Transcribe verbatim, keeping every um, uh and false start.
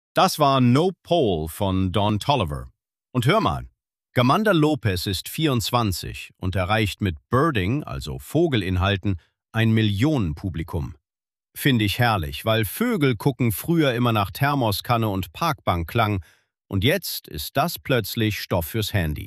Das war No Pole von Don Toliver. Und hör mal, Gamanda Lopez ist vierundzwanzig und erreicht mit Birding, also Vogelinhalten, ein Millionenpublikum. Finde ich herrlich, weil Vögel gucken früher immer nach Thermoskanne und Parkbankklang und jetzt ist das plötzlich Stoff fürs Handy.